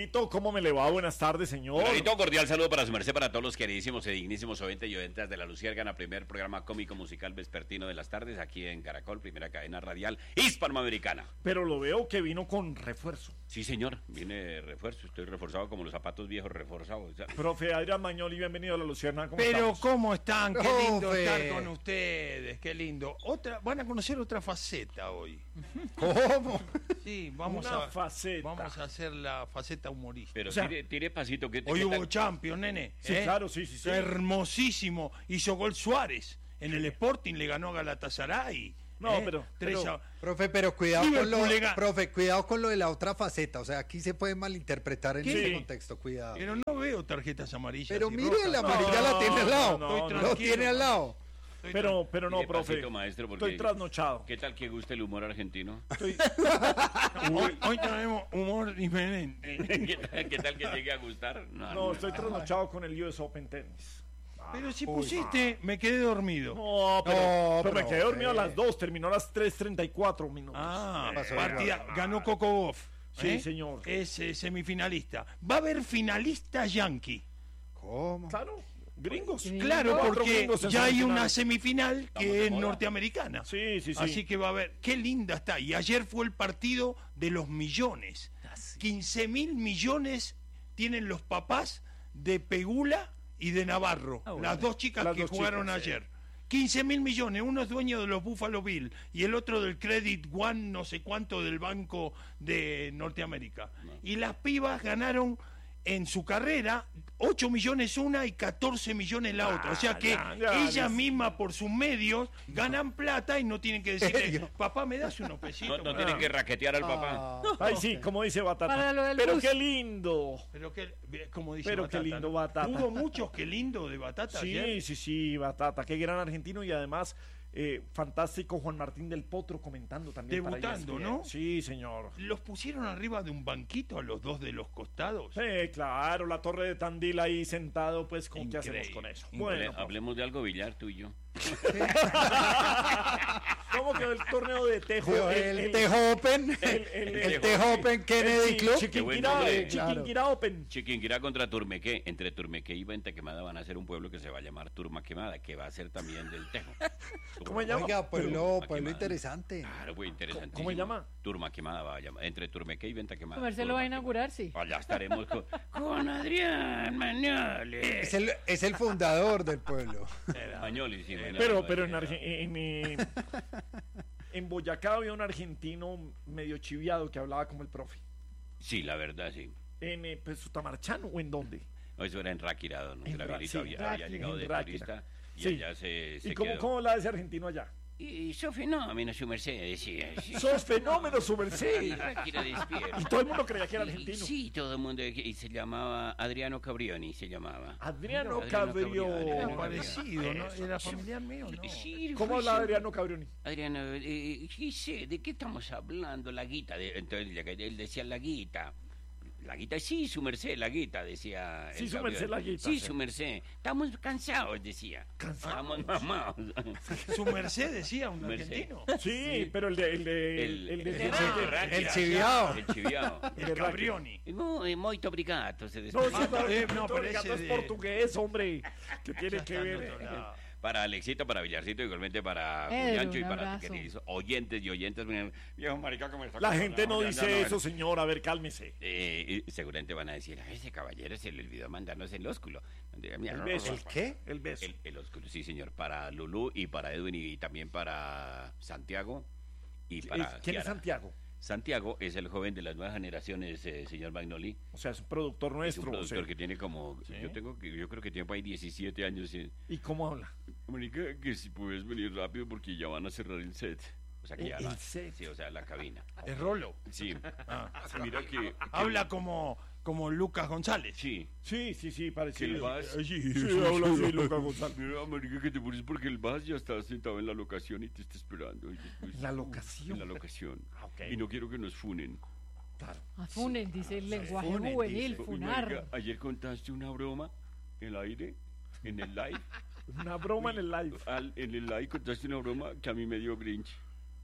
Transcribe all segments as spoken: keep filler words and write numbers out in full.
Barbarito, ¿cómo me le va? Buenas tardes, señor. Barbarito, cordial saludo para su merced, para todos los queridísimos y dignísimos oyentes y oyentas de La Luciérgana, primer programa cómico musical vespertino de las tardes, aquí en Caracol, primera cadena radial hispanoamericana. Pero lo veo que vino con refuerzo. Sí, señor, viene refuerzo, estoy reforzado como los zapatos viejos reforzados. O sea. Profe Adrián Magnoli, bienvenido a La Luciérgana. ¿Cómo Pero estamos? ¿cómo están? Qué Profe. lindo estar con ustedes, qué lindo. Otra, van a conocer otra faceta hoy. ¿Cómo? Sí, vamos Una a faceta. vamos a hacer la faceta humorística. Pero O sea, tire, tire pasito. ¿qué, Hoy qué hubo tal? Champions, nene. Sí, ¿eh? claro, sí, sí, sí. Hermosísimo. Hizo gol Suárez. En el Sporting le ganó a Galatasaray. No, ¿eh? pero- Tres pero- a- Profe, pero cuidado con lo, Liverpool le ga- profe, cuidado con lo de la otra faceta. O sea, aquí se puede malinterpretar en ¿Qué? este Sí. contexto, cuidado. Pero no veo tarjetas amarillas. Pero y mire, rojas. la No, amarilla la tiene al lado. no, no, lo no. tiene al lado. Estoy Pero, pero no, Tire profe. pasito, maestro, porque- Estoy trasnochado. ¿Qué tal que gusta el humor argentino? Estoy... Hoy, hoy tenemos humor diferente. ¿Qué, tal, qué tal que llegue a gustar? No, estoy trasnochado con el U S Open Tennis. Pero si pusiste, me quedé dormido. No, pero, No, pero me profe. quedé dormido a las dos, terminó a las tres treinta y cuatro minutos. Ah, pasó? partida, ganó Coco Gauff. Sí, ¿eh? señor. Es eh, semifinalista. Va a haber finalista yankee. ¿Cómo? Claro, gringos. Claro, Cuatro porque gringos en ya hay semifinal. una semifinal Estamos que de es moda. norteamericana. Sí, sí, sí. Así que va a haber. Qué linda está. Y ayer fue el partido de los millones. quince mil millones tienen los papás de Pegula y de Navarro. Ah, bueno. Las dos chicas Las que dos jugaron chicas, sí. ayer. quince mil millones. Uno es dueño de los Buffalo Bills y el otro del Credit One, no sé cuánto, del Banco de Norteamérica. Y las pibas ganaron en su carrera ocho millones una y catorce millones la otra. O sea que ya, ya, ellas ya. mismas por sus medios ganan plata y no tienen que decirle, ¿Serio? papá, ¿me das unos No, pesitos? no tienen que raquetear al papá. Ah, Ay, sí, como dice Batata. Para lo del Pero bus. qué lindo. Pero que, como dice Pero qué Batata, lindo ¿no? Batata. Hubo muchos que lindo de Batata Sí, ayer. sí, sí, Batata. Qué gran argentino y además eh, fantástico Juan Martín del Potro comentando también. para Debutando, E S P N. ¿no? Sí, señor. Los pusieron arriba de un banquito a los dos de los costados. Sí, claro, la torre de Tandil ahí sentado, pues, ¿con qué Increíble. hacemos con eso? Increíble. Bueno, Hable- profe. hablemos de algo billar tú y yo. ¿Cómo quedó el torneo de Tejo? el, el Tejo Open. el- el- El Tejo Open Kennedy el Club. Chi- Qué buen Chiquinquirá, nombre. eh, Chiquinquirá Open. Chiquinquirá contra Turmequé. Entre Turmequé y Venta Quemada van a ser un pueblo que se va a llamar Turma Quemada, que va a ser también del Tejo. ¿Cómo se llama? Oiga, pueblo, Turma pueblo Quemada. interesante. Claro, muy interesante. ¿Cómo se llama? Turma Quemada va a llamar. Entre Turmequé y Venta Quemada. Comerse lo Turma va a Quemada. inaugurar, sí. Allá estaremos con, con Adrián Magnoli. Es el, es el fundador del pueblo. Magnoli, sí, Magnoli Pero, va pero a en, llegar. Arge- en, eh, en Boyacá había un argentino medio chiviado que hablaba como el profe. Sí, la verdad, sí. ¿En eh, pues, Sutamarchano o en dónde? No, eso era en Ráquira, donde En la Ra- Vilita sí, había, había Ráquira, llegado en de Ráquira. turista y Sí. allá se, se ¿Y cómo, quedó. cómo habla ese argentino allá? Y sos fenómeno, su merced, decía. Sí. ¡Sos fenómeno, su merced! Ráquira despierta. Y todo el mundo creía que era Y- argentino. Sí, todo el mundo. Y se llamaba Adriano Cabrioni, se llamaba. Adriano Adriano Cabrioni. Cabrioni. Era No, parecido, ¿no? Eso. Era familiar mío, ¿no? Sí, ¿Cómo fue habla siempre- Adriano Cabrioni? Adriano, eh, ¿qué sé? ¿De qué estamos hablando? La guita. De, entonces él decía la guita. La guita, sí, su merced, la guita, decía. Sí, el su Cabrioni. merced, la guita, Sí, sí. su merced. Estamos cansados, decía. ¿Cansados? Estamos mamados. Su merced decía un Merced. argentino. Sí, pero el de... El de... El, el de- el- el- el- el- el chiviao. El chiviao. El Cabrioni. Muy, muy obrigado, se No, despidió. sí, no, eh, no, no, pero parece no es de- portugués, hombre. ¿Qué tiene Ya que está en ver? otro lado. Para Alexito, para Villarcito, igualmente para Pedro, Juliancho y un para abrazo. queridos oyentes y oyentes. Miren, viejo marica, ¿cómo está? La gente no Ya, dice ya, no, eso, señor. A ver, cálmese. Eh, y seguramente van a decir, a ese caballero se le olvidó mandarnos el ósculo. Mira, El no, beso. no, ¿El qué? El beso. El, el ósculo, sí, señor. Para Lulú y para Edwin y también para Santiago y para Es- ¿Quién es Kiara. Santiago? Santiago es el joven de las nuevas generaciones, eh, señor Magnoli. O sea, es un productor Es un nuestro. o productor sea. que tiene como, ¿Sí? yo tengo que, yo creo que tiene por ahí diecisiete años. eh. ¿Y cómo habla? Marica, que si puedes venir rápido porque ya van a cerrar el set. O sea, que El- ya el la, set. Sí, o sea, la cabina. Es Rolo. Sí. Ah. Mira que, que- Habla como, como Lucas González. Sí. Sí, sí, sí, Que el parecido. Vaz. Sí, Sí, sí, habla sí. así, Lucas González. Mira, marica, que te pones porque el Vaz ya está sentado en la locación y te está esperando. Y después- ¿En la locación? En la locación. Ah, ok. Y no quiero que nos funen. Claro. A funen, dice el lenguaje funen, juvenil, dice. Uy, funar. marica, ayer contaste una broma en el aire, en el live. Una broma en el live. Al- en el live contaste una broma que a mí me dio Grinch.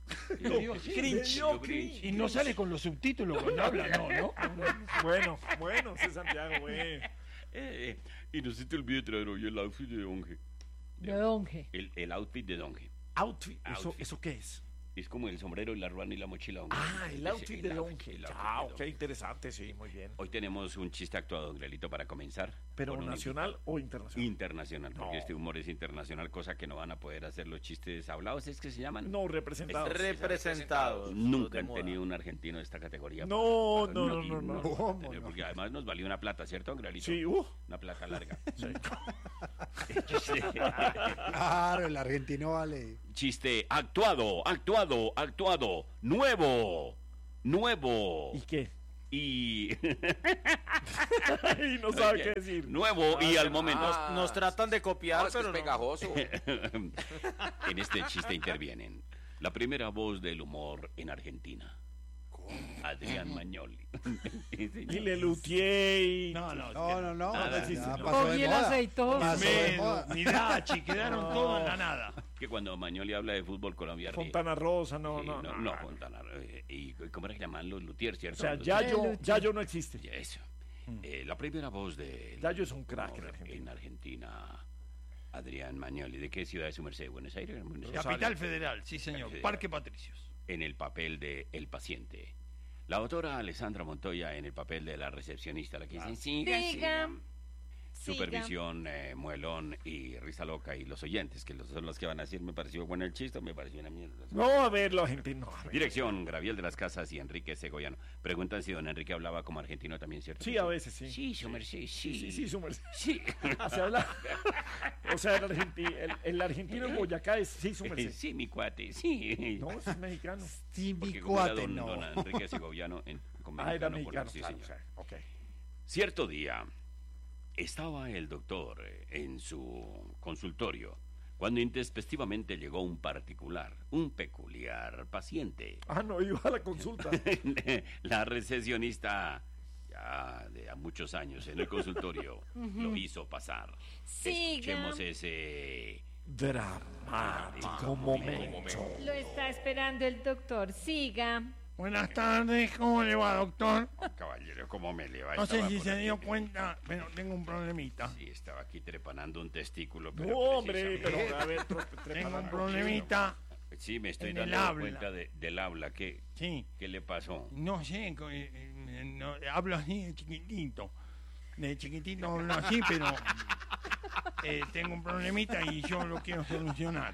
Le dio así. Cringe. Yo cringe. Y no sale con los subtítulos cuando habla, no, ¿no? Bueno, bueno, ese Santiago, güey. Eh, y no se te olvide traer hoy el outfit de Donge. De Donge. El, el outfit de Donge. Outfit. ¿Eso, Outfit. ¿Eso qué es? Es como el sombrero y la ruana y la mochila Donge. Ah, el Ese, outfit de Donge. el outfit Ah, de ok, Donge. interesante, sí, muy bien. Hoy tenemos un chiste actuado, don Grelito, para comenzar. ¿Pero con un nacional o internacional? Internacional, porque No. este humor es internacional, cosa que no van a poder hacer los chistes hablados, ¿es que se llaman? No, representado. Representados. Nunca de han moda. tenido un argentino de esta categoría. No, Para- no, no, y no, no. vamos a ¿Cómo tener, no? porque además nos valió una plata, ¿cierto, don Grelito? Sí, uh. Una plata larga. Claro, el argentino vale. Chiste actuado, actuado, actuado, nuevo, nuevo. ¿Y qué? Y Y no sabe qué decir. nuevo y al momento. Nos, nos tratan de copiar, No, es que pero es no. pegajoso. En este chiste intervienen la primera voz del humor en Argentina, Adrián Magnoli. Sí, señor. Y le luteé y... No, no. No, no, no. Nada, ya sí, sí, no. pasó de Oye, el moda. aceitoso. Pasó de Medo, moda. ni Dachi, quedaron No. todos en la nada. Que cuando Magnoli habla de fútbol Colombia ríe. Fontana Rosa, no, Sí, no, no, no, Fontana eh, y, y cómo era que llaman los luthiers, O ¿cierto? sea, Los- Yayo, Luchi. Yayo no existe. Ya, eso. Eh, la primera voz de Yayo es un crack en Argentina. en Argentina, Adrián Magnoli. ¿De qué ciudad es su merced? ¿Buenos Aires? Buenos Aires. Capital Federal, sí señor. Federal. Parque Patricios. En el papel de El Paciente. La autora Alessandra Montoya en el papel de la recepcionista, la que dice siga, siga. Siga. Supervisión, eh, Muelón y Risa Loca y los oyentes, que los, son los que van a decir, me pareció bueno el chiste, me pareció una mierda. No, a ver, los argentinos. a ver. Dirección, Graviel de las Casas y Enrique Segoyano. Preguntan si don Enrique hablaba como argentino también, ¿cierto? Sí, a veces sí. Sí, su merced, sí. Sí, sí, sí, su merced. Sí. Se habla. O sea, el, argenti- el, el argentino en Boyacá es sí, su merced. Sí, mi cuate, sí. No, ese es mexicano. Sí, mi Porque como era cuate, don, no. don Enrique Segoviano en, con Ah, era mexicano, mexicano, por- sí, claro, señor. o sea, ok. Cierto día estaba el doctor eh, en su consultorio cuando intempestivamente llegó un particular, un peculiar paciente. Ah, no, iba a la consulta. La recepcionista, ya de a muchos años en el consultorio, lo hizo pasar. Siga. Escuchemos ese... Dramático momento. Lo está esperando el doctor. Siga. Buenas tardes, ¿cómo le va, doctor? Caballero, ¿cómo me le va? No sé Estaba si por se aquí. dio cuenta, pero tengo un problemita. Sí, estaba aquí trepanando un testículo. Pero No, hombre, precisamente- pero a ver, tro- trepa Tengo la un cochina. problemita, Sí, me estoy en el dando habla. cuenta de- del habla. ¿Qué, sí. ¿Qué le pasó? No sé, co- eh, eh, no, hablo así de chiquitito. De chiquitito hablo así, pero eh, tengo un problemita y yo lo quiero solucionar.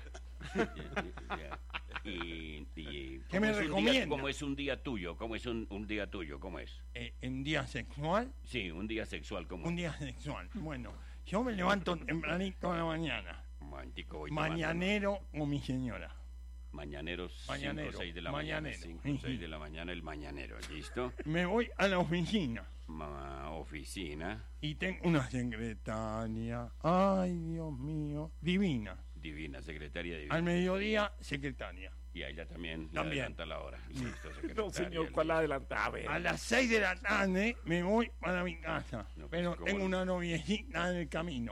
Y, y- ¿Qué ¿cómo me es un día- recomienda? ¿Cómo es un día tuyo? ¿Cómo es un, un día tuyo? ¿Cómo es? Eh, ¿En día sexual? Sí, un día sexual. ¿Cómo Un es? día sexual. Bueno, yo me levanto tempranito a la mañana. Un momentico, voy tomando. Mañanero con mi señora. Mañaneros, Mañanero, cinco o seis de la mañanero. mañana. cinco o seis de la mañana, el mañanero. ¿Listo? Me voy a la oficina Ma- oficina, y tengo una secretaria. Ay, Dios mío, divina. divina, secretaria divina. Al mediodía, secretaria. Y a ella también, le También. adelanta la hora. Listo, No, secretaria, señor, ¿cuál listo. adelanta? A ver. A las seis de la tarde me voy para mi casa. No, pues, pero ¿cómo tengo no? una noviecita en el camino.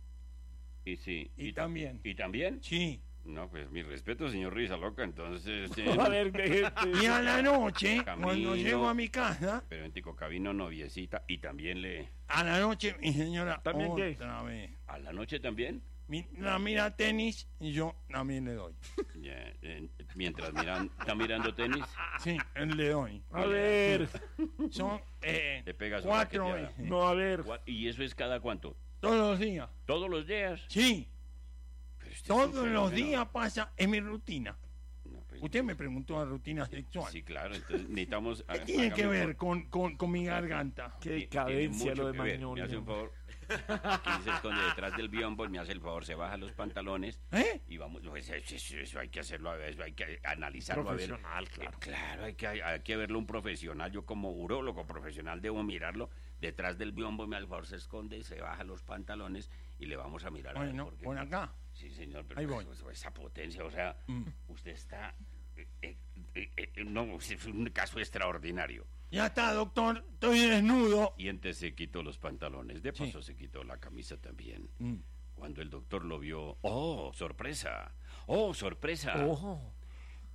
Y sí. Y también. ¿Y también? Sí. No, pues mi respeto, señor Risa Loca, entonces... eh, A ver, deje- Y a la noche, Camino. cuando llego a mi casa, Pero en Tico Cabino, noviecita, y también le... a la noche mi señora ¿También qué? otra vez. ¿A la noche también? Mi- la mira tenis y yo también le doy. Ya, eh, mientras miran, está mirando tenis, Sí, le doy. A ver. Son eh, te pegas cuatro una baqueteada. veces. No, a ver. Gua- ¿Y eso es cada cuánto? Todos los días. ¿Todos los días? Sí, Pero usted es todos un los fenómeno. días pasa en mi rutina. No, pues, Usted me preguntó la rutina sexual. Sí, claro, entonces necesitamos... ¿Qué tiene que hágame ver por- con, con, con mi garganta? Qué Tiene decadencia mucho lo de que ver. Magnoli. Me hace un favor. Aquí se esconde detrás del biombo, me hace el favor, se baja los pantalones ¿Eh? y vamos, pues, eso, eso- eso hay que hacerlo, a ver, eso hay que analizarlo. a ver. Profesional, claro. Eh, claro, hay que, hay que verlo un profesional. Yo como urólogo profesional debo mirarlo. Detrás del biombo, me al favor se esconde, se baja los pantalones y le vamos a mirar. a ver Bueno, por qué. por acá. Sí, señor, pero Ahí voy. pues, esa potencia, o sea, Mm. usted está... eh, eh, eh, eh, no, es un caso extraordinario. Ya está, doctor. Estoy desnudo. Y antes se quitó los pantalones, de Sí. paso se quitó la camisa también. Mm. Cuando el doctor lo vio, ¡oh, sorpresa! ¡Oh, sorpresa! Ojo.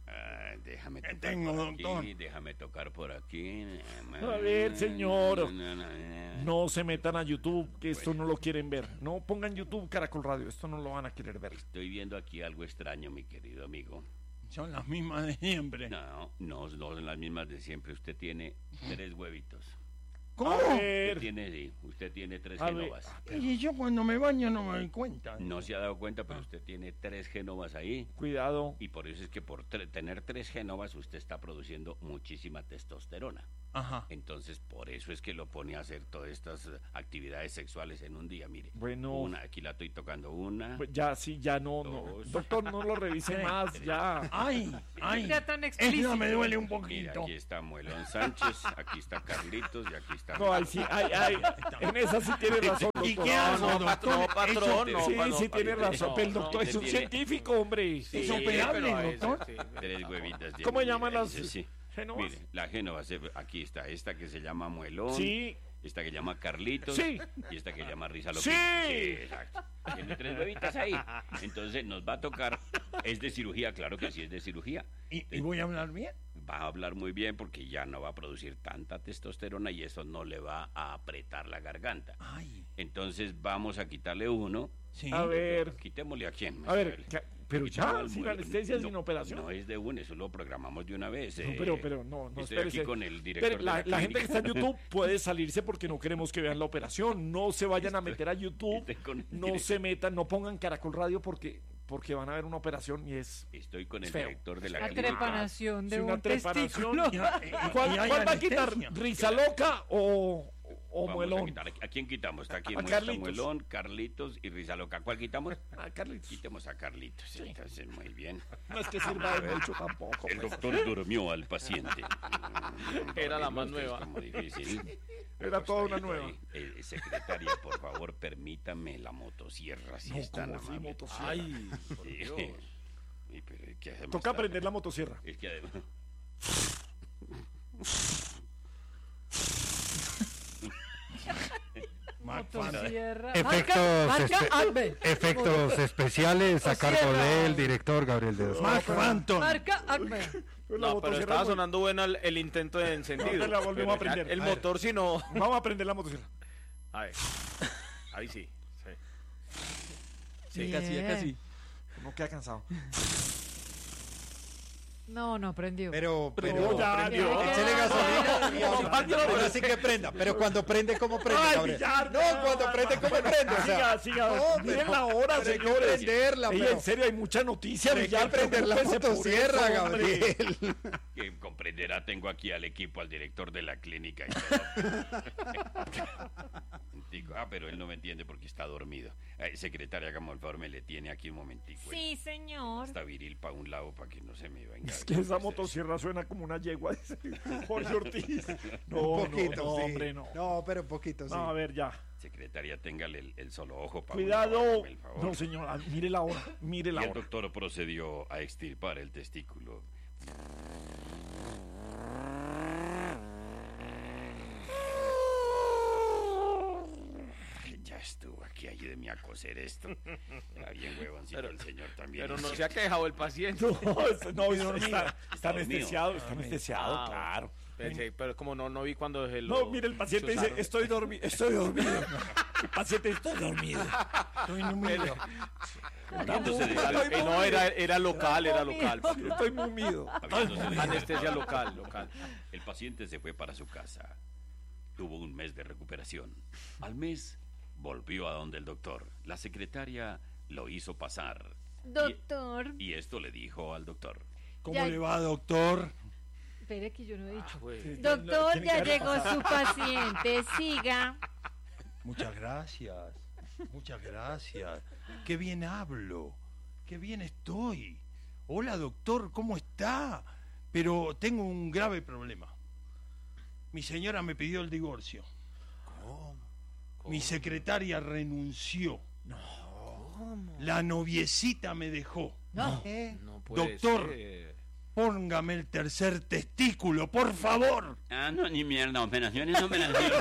Ah, déjame ¿Qué tocar tengo, por doctor? aquí, déjame tocar por aquí. A ver, señor. No, no, no. No se metan a YouTube, que esto no lo quieren ver. No pongan YouTube Caracol Radio, esto no lo van a querer ver. Estoy viendo aquí algo extraño, mi querido amigo. Son las mismas de siempre. No, no, no son las mismas de siempre. Usted tiene tres huevitos. ¿Cómo? A Usted ver, tiene, sí, usted tiene tres A ver. genovas. Y yo cuando me baño no me doy cuenta. No se ha dado cuenta, pero usted tiene tres genovas ahí. cuidado. Y por eso es que por tre- tener tres genovas usted está produciendo muchísima testosterona. Ajá. Entonces, por eso es que lo pone a hacer todas estas eh, actividades sexuales en un día. Mire, Bueno. una, aquí la estoy tocando una. Pues ya, sí, ya no, no. Dos. Doctor, no lo revise más, ya. Ay, ay. Ya tan explícito. Esta me duele un Mira, poquito. aquí está Muelón Sánchez, aquí está Carlitos y aquí está... No, ahí sí, ay, ay, en esa sí tiene razón, ¿Y doctor. qué hago, no, doctor? no, patrón, no, Sí, pa- no, sí tiene patrón, razón, no, pero el no, doctor es un tiene- científico, hombre. ¿Es operable, pero a ese, doctor? sí. Tres huevitas. tiene, ¿Cómo mire, llaman ahí las dice, sí. genovas? Mire, la génova, se- aquí está, esta que se llama Muelón. Sí. Esta que llama Carlitos. Sí. Y esta que llama Risa Sí. exacto. Tiene tres huevitas ahí. Entonces nos va a tocar. Es de cirugía, claro que sí es de cirugía. ¿Y, y voy a hablar bien? Va a hablar muy bien porque ya no va a producir tanta testosterona y eso no le va a apretar la garganta. Ay, Entonces vamos a quitarle uno. sí. A ver, Quitémosle a quién. a ver, ca- pero Quitamos ya, al sin mueble. anestesia, No, sin operación. No es de uno, eso lo programamos de una vez. No, eh. pero, pero, no, no, Estoy espérese. aquí con el director Espere, de la, la la gente que está en clínica. YouTube puede salirse porque no queremos que vean la operación. No se vayan a meter a YouTube. estoy con el No direct- se metan, no pongan Caracol Radio porque, porque van a ver una operación y es... Estoy con el Feo. director de la La clínica. trepanación de Sí, una un trepanación. testículo. Y- y- ¿Cuál, y hay cuál va a quitar? anestesia. ¿Risa loca o, o Vamos a muelón? quitar. ¿A quién quitamos? Está aquí A está Carlitos. Muelón, Carlitos y Risa Loca. ¿Cuál quitamos? Ah, Carlitos. Quitemos a Carlitos. Entonces, muy bien. No es que sirva de mucho tampoco. El pues. doctor durmió al paciente. Era la más Dormirlo nueva. Es como difícil. Era toda una Acostadito nueva. ahí. Eh, secretaria, por favor, permítame la motosierra. Si No, es tan ¿cómo así, amable. motosierra? Ay, por Sí. Dios. Y, pero es que además Toca está- prender la motosierra. Es que además... Mark Motosierra. Efectos, Marca, espe- marca Acme. efectos especiales a cargo Motosierra. del director Gabriel de Dos. Mark Phantom. Marca Acme. Pero la No, pero motosierra estaba muy- sonando bueno el, el intento de encendido. No, la volvemos a prender. El A ver. motor, si no. Vamos a prender la motosierra. A ver. Ahí sí. Sí. Sí, casi, ya casi. No queda cansado. No, no, prendió. Pero, Pero pero, ya, prendió. ya. échele gasolina y ahora- Compártelo, ahora pero- sí que prenda. Pero cuando prende, ¿cómo prende, Ay, Gabriel? Villar, No, cuando prende, ¿cómo prende? O sea, Siga, siga. no, Miren pero- la hora, pero hay que señores. prenderla, Ey, pero- en serio, hay mucha noticia, hay que Villar. prender la preocúpese por motosierra, eso, hombre. Gabriel. Que comprenderá, tengo aquí al equipo, al director de la clínica y todo. Digo, ah, pero él no me entiende porque está dormido. Eh, secretaria, hagamos el favor, me le tiene aquí un momentico. Sí, señor. Está viril para un lado para que no se me venga. Es que esa motosierra suena como una yegua, dice Jorge Ortiz. No, Un poquito, no, no, sí. hombre, no. No, pero un poquito, sí. No, a ver, ya. Secretaria, téngale el, el solo ojo para Cuidado. No, señora, mire la hora, mire Y la el hora. doctor procedió a extirpar el testículo. Ya estuvo aquí, ayúdeme a coser esto. Era bien huevoncito Pero- el señor también. Pero no se ha quejado el paciente. No, es- no, está, está, Está dormido. anestesiado, está anestesiado, Ah, claro. Pensé, pero como no, no vi cuando se No, lo mire, el paciente dice, chuzaron. estoy dormido, estoy dormido. El paciente, estoy dormido. Estoy número. Habiéndose Estoy dejado, Eh, no, era, era local, era Estoy local. comido. Estoy mumido. habiéndose dejado, Anestesia local, local. el paciente se fue para su casa. Tuvo un mes de recuperación. Al mes volvió a donde el doctor. La secretaria lo hizo pasar. Y- Doctor. Y esto le dijo al doctor. ¿Cómo Ya- le va, doctor? Espere que yo no he dicho. Güey. Doctor, tiene que ya haberlo llegó su paciente. Siga. Muchas gracias. Muchas gracias. Qué bien hablo. Qué bien estoy. Hola, doctor, ¿cómo está? Pero tengo un grave problema. Mi señora me pidió el divorcio. Mi secretaria renunció. La noviecita me dejó. No. No puede Doctor. ser. Póngame el tercer testículo, por favor. Ah, no, ni mierda, operaciones no me las dieron.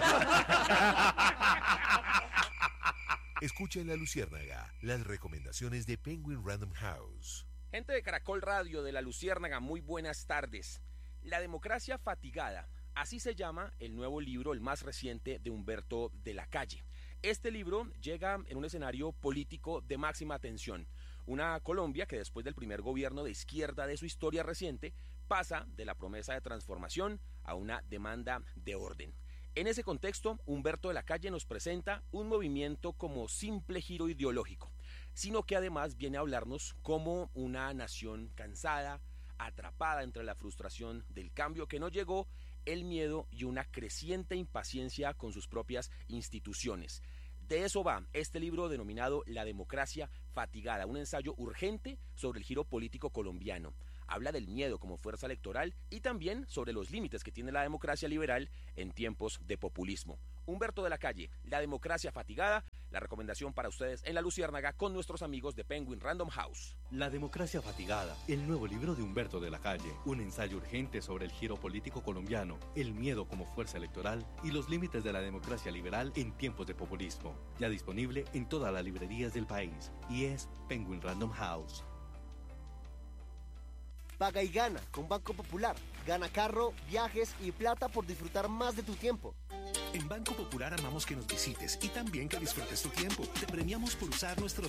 Escucha en La Luciérnaga las recomendaciones de Penguin Random House. Gente de Caracol Radio de la Luciérnaga, muy buenas tardes. La democracia fatigada, así se llama el nuevo libro, el más reciente de Humberto de la Calle. Este libro llega en un escenario político de máxima tensión. Una Colombia que después del primer gobierno de izquierda de su historia reciente pasa de la promesa de transformación a una demanda de orden. En ese contexto, Humberto de la Calle nos presenta un movimiento como simple giro ideológico, sino que además viene a hablarnos como una nación cansada, atrapada entre la frustración del cambio que no llegó, el miedo y una creciente impaciencia con sus propias instituciones. De eso va este libro denominado La democracia fatigada, un ensayo urgente sobre el giro político colombiano. Habla del miedo como fuerza electoral y también sobre los límites que tiene la democracia liberal en tiempos de populismo. Humberto de la Calle, La democracia fatigada, la recomendación para ustedes en La Luciérnaga con nuestros amigos de Penguin Random House. La democracia fatigada, el nuevo libro de Humberto de la Calle, un ensayo urgente sobre el giro político colombiano, el miedo como fuerza electoral y los límites de la democracia liberal en tiempos de populismo. Ya disponible en todas las librerías del país y es Penguin Random House. Paga y gana con Banco Popular. Gana carro, viajes y plata por disfrutar más de tu tiempo. En Banco Popular amamos que nos visites y también que disfrutes tu tiempo. Te premiamos por usar nuestros